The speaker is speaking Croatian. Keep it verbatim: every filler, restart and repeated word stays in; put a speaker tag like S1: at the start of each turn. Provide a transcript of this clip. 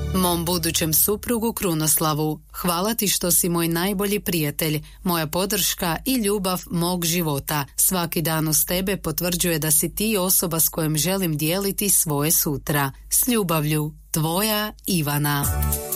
S1: Mom budućem suprugu Krunoslavu, hvala ti što si moj najbolji prijatelj, moja podrška i ljubav mog života. Svaki dan uz tebe potvrđuje da si ti osoba s kojom želim dijeliti svoje sutra. S ljubavlju, tvoja Ivana.